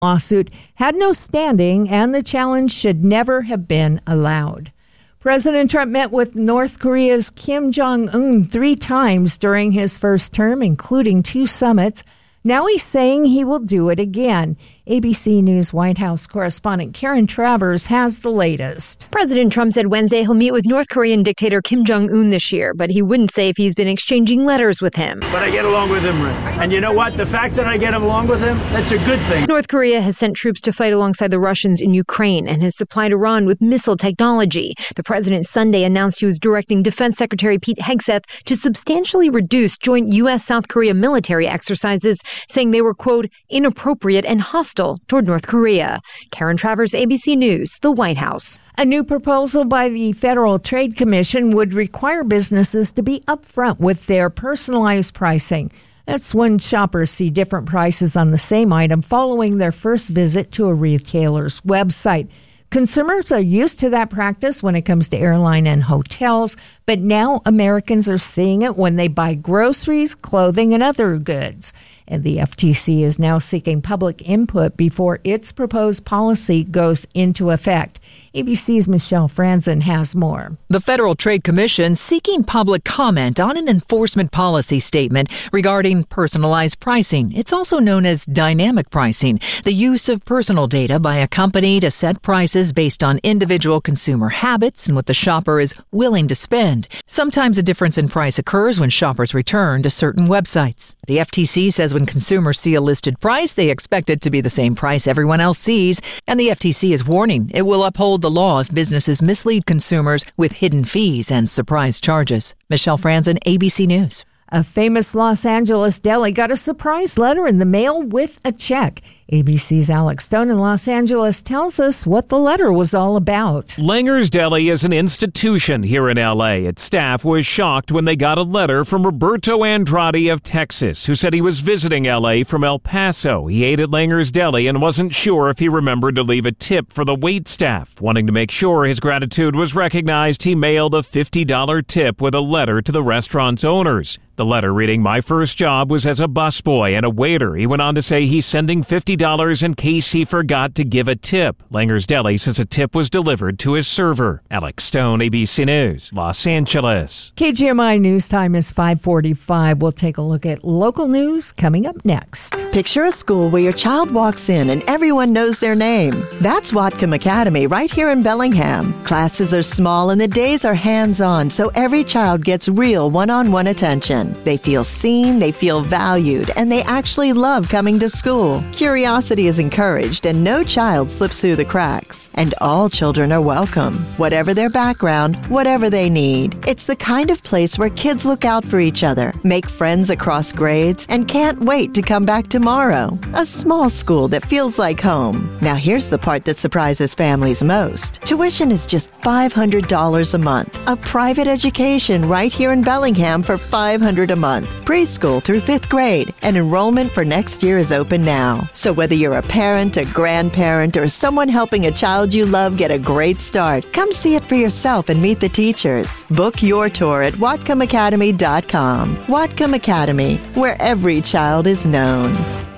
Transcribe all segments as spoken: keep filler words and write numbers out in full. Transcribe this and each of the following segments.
lawsuit had no standing and the challenge should never have been allowed. President Trump met with North Korea's Kim Jong-un three times during his first term, including two summits. Now he's saying he will do it again. A B C News White House correspondent Karen Travers has the latest. President Trump said Wednesday he'll meet with North Korean dictator Kim Jong-un this year, but he wouldn't say if he's been exchanging letters with him. But I get along with him, and you know what? The fact that I get along with him, that's a good thing. North Korea has sent troops to fight alongside the Russians in Ukraine and has supplied Iran with missile technology. The president Sunday announced he was directing Defense Secretary Pete Hegseth to substantially reduce joint U S South Korea military exercises, saying they were, quote, inappropriate and hostile toward North Korea. Karen Travers, A B C News, the White House. A new proposal by the Federal Trade Commission would require businesses to be upfront with their personalized pricing. That's when shoppers see different prices on the same item following their first visit to a retailer's website. Consumers are used to that practice when it comes to airline and hotels, but now Americans are seeing it when they buy groceries, clothing, and other goods. And the F T C is now seeking public input before its proposed policy goes into effect. A B C's Michelle Franzen has more. The Federal Trade Commission seeking public comment on an enforcement policy statement regarding personalized pricing. It's also known as dynamic pricing, the use of personal data by a company to set prices based on individual consumer habits and what the shopper is willing to spend. Sometimes a difference in price occurs when shoppers return to certain websites. The F T C says when consumers see a listed price, they expect it to be the same price everyone else sees, and the F T C is warning it will uphold the law if businesses mislead consumers with hidden fees and surprise charges. Michelle Franzen, A B C News. A famous Los Angeles deli got a surprise letter in the mail with a check. A B C's Alex Stone in Los Angeles tells us what the letter was all about. Langer's Deli is an institution here in L A. Its staff was shocked when they got a letter from Roberto Andrade of Texas, who said he was visiting L A from El Paso. He ate at Langer's Deli and wasn't sure if he remembered to leave a tip for the wait staff. Wanting to make sure his gratitude was recognized, he mailed a fifty dollars tip with a letter to the restaurant's owners. The letter reading, "My first job was as a busboy and a waiter." He went on to say he's sending fifty dollars in case he forgot to give a tip. Langer's Deli says a tip was delivered to his server. Alex Stone, A B C News, Los Angeles. K G M I News Time is five forty-five. We'll take a look at local news coming up next. Picture a school where your child walks in and everyone knows their name. That's Whatcom Academy right here in Bellingham. Classes are small and the days are hands-on, so every child gets real one-on-one attention. They feel seen, they feel valued, and they actually love coming to school. Curiosity is encouraged and no child slips through the cracks. And all children are welcome, whatever their background, whatever they need. It's the kind of place where kids look out for each other, make friends across grades, and can't wait to come back tomorrow. A small school that feels like home. Now here's the part that surprises families most. Tuition is just five hundred dollars a month. A private education right here in Bellingham for five hundred dollars a month, preschool through fifth grade, and enrollment for next year is open now. So whether you're a parent, a grandparent, or someone helping a child you love get a great start, come see it for yourself and meet the teachers. Book your tour at Whatcom Academy dot com. Whatcom Academy, where every child is known.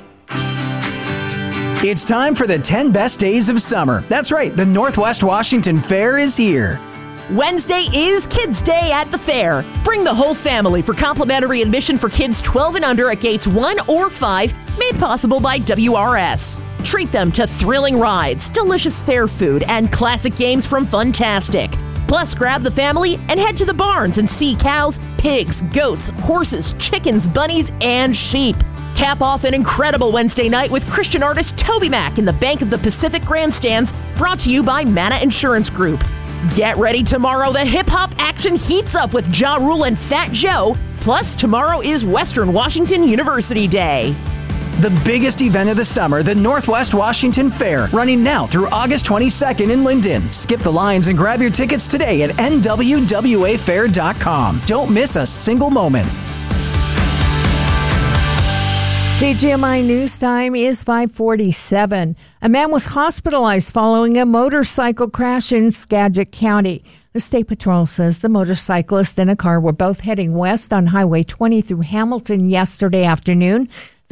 It's time for the ten best days of summer. That's right, the Northwest Washington Fair is here. Wednesday is Kids Day at the fair. Bring the whole family for complimentary admission for kids twelve and under at gates one or five, made possible by W R S. Treat them to thrilling rides, delicious fair food, and classic games from Funtastic. Plus, grab the family and head to the barns and see cows, pigs, goats, horses, chickens, bunnies, and sheep. Cap off an incredible Wednesday night with Christian artist Toby Mac in the Bank of the Pacific Grandstands, brought to you by Mana Insurance Group. Get ready tomorrow. The hip-hop action heats up with Ja Rule and Fat Joe. Plus, tomorrow is Western Washington University Day. The biggest event of the summer, the Northwest Washington Fair, running now through August twenty-second in Linden. Skip the lines and grab your tickets today at N W W A fair dot com. Don't miss a single moment. K G M I News Time is five forty-seven. A man was hospitalized following a motorcycle crash in Skagit County. The State Patrol says the motorcyclist and a car were both heading west on Highway twenty through Hamilton yesterday afternoon.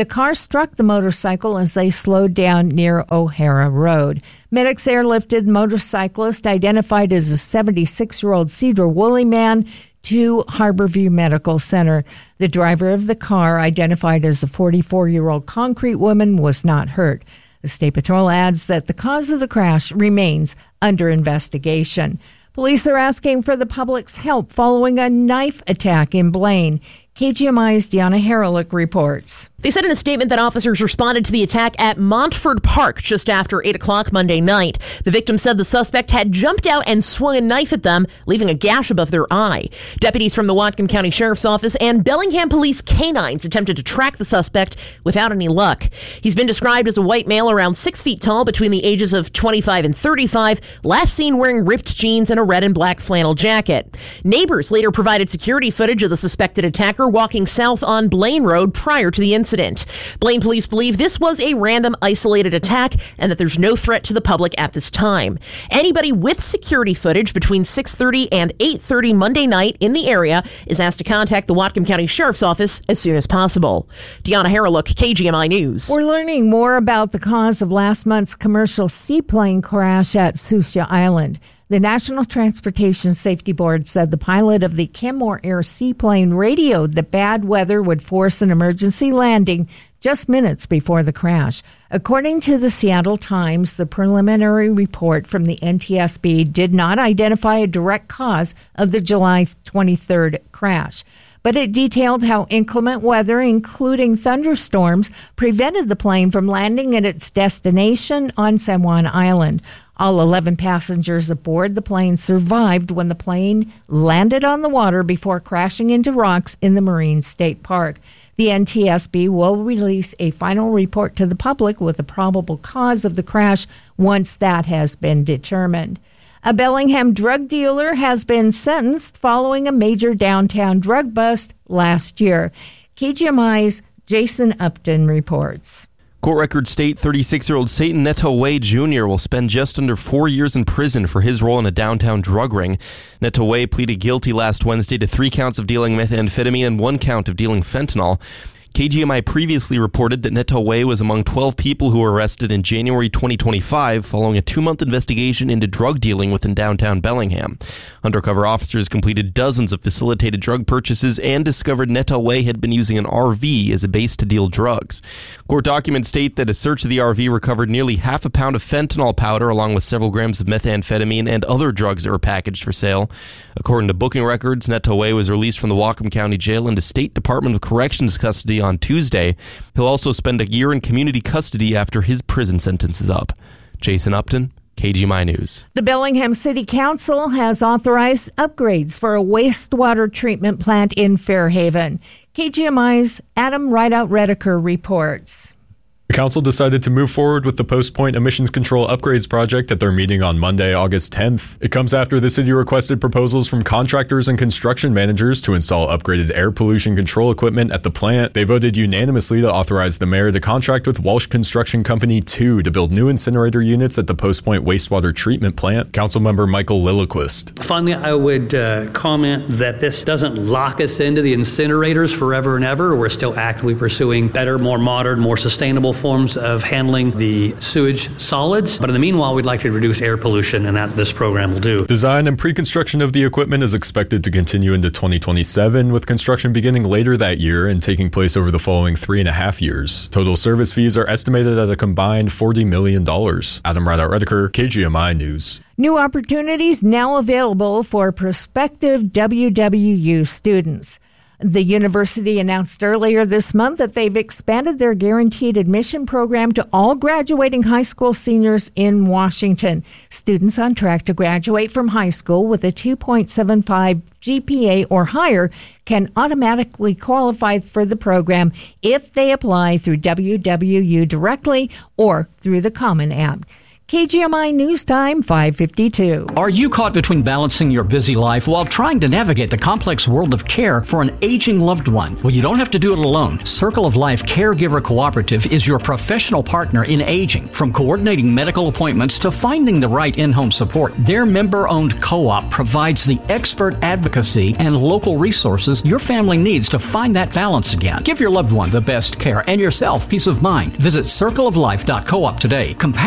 The car struck the motorcycle as they slowed down near O'Hara Road. Medics airlifted the motorcyclist, identified as a seventy-six-year-old Cedar Woolley man, to Harborview Medical Center. The driver of the car, identified as a forty-four-year-old Concrete woman, was not hurt. The State Patrol adds that the cause of the crash remains under investigation. Police are asking for the public's help following a knife attack in Blaine. K G M I's Deanna Haralick reports. They said in a statement that officers responded to the attack at Montford Park just after eight o'clock Monday night. The victim said the suspect had jumped out and swung a knife at them, leaving a gash above their eye. Deputies from the Whatcom County Sheriff's Office and Bellingham Police canines attempted to track the suspect without any luck. He's been described as a white male around six feet tall, between the ages of twenty-five and thirty-five, last seen wearing ripped jeans and a red and black flannel jacket. Neighbors later provided security footage of the suspected attacker walking south on Blaine Road prior to the incident. Blaine police believe this was a random, isolated attack and that there's no threat to the public at this time. Anybody with security footage between six thirty and eight thirty Monday night in the area is asked to contact the Whatcom County Sheriff's Office as soon as possible. Deanna Haralick, K G M I News. We're learning more about the cause of last month's commercial seaplane crash at Susha Island. The National Transportation Safety Board said the pilot of the Kenmore Air seaplane radioed that bad weather would force an emergency landing just minutes before the crash. According to the Seattle Times, the preliminary report from the N T S B did not identify a direct cause of the July twenty-third crash, but it detailed how inclement weather, including thunderstorms, prevented the plane from landing at its destination on San Juan Island. All eleven passengers aboard the plane survived when the plane landed on the water before crashing into rocks in the Marine State Park. The N T S B will release a final report to the public with the probable cause of the crash once that has been determined. A Bellingham drug dealer has been sentenced following a major downtown drug bust last year. K G M I's Jason Upton reports. Court records state thirty-six-year-old Satan Neto Way Junior will spend just under four years in prison for his role in a downtown drug ring. Neto Way pleaded guilty last Wednesday to three counts of dealing methamphetamine and one count of dealing fentanyl. K G M I previously reported that Neto Way was among twelve people who were arrested in January twenty twenty-five following a two-month investigation into drug dealing within downtown Bellingham. Undercover officers completed dozens of facilitated drug purchases and discovered Neto Way had been using an R V as a base to deal drugs. Court documents state that a search of the R V recovered nearly half a pound of fentanyl powder along with several grams of methamphetamine and other drugs that were packaged for sale. According to booking records, Neto Way was released from the Whatcom County Jail into State Department of Corrections custody on Tuesday. He'll also spend a year in community custody after his prison sentence is up. Jason Upton, K G M I News. The Bellingham City Council has authorized upgrades for a wastewater treatment plant in Fairhaven. K G M I's Adam Rideout-Redeker reports. The council decided to move forward with the Post Point Emissions Control Upgrades project at their meeting on Monday, August tenth. It comes after the city requested proposals from contractors and construction managers to install upgraded air pollution control equipment at the plant. They voted unanimously to authorize the mayor to contract with Walsh Construction Company two to build new incinerator units at the Post Point Wastewater Treatment Plant. Councilmember Michael Lilliquist. Finally, I would uh, comment that this doesn't lock us into the incinerators forever and ever. We're still actively pursuing better, more modern, more sustainable forms of handling the sewage solids. But in the meanwhile, we'd like to reduce air pollution, and that this program will do. Design and pre-construction of the equipment is expected to continue into twenty twenty-seven, with construction beginning later that year and taking place over the following three and a half years. Total service fees are estimated at a combined forty million dollars. Adam Rideout-Redeker, K G M I News. New opportunities now available for prospective W W U students. The university announced earlier this month that they've expanded their guaranteed admission program to all graduating high school seniors in Washington. Students on track to graduate from high school with a two point seven five G P A or higher can automatically qualify for the program if they apply through W W U directly or through the Common App. K G M I News Time, five fifty-two. Are you caught between balancing your busy life while trying to navigate the complex world of care for an aging loved one? Well, you don't have to do it alone. Circle of Life Caregiver Cooperative is your professional partner in aging. From coordinating medical appointments to finding the right in-home support, their member-owned co-op provides the expert advocacy and local resources your family needs to find that balance again. Give your loved one the best care and yourself peace of mind. Visit circle of life dot coop today. Compa-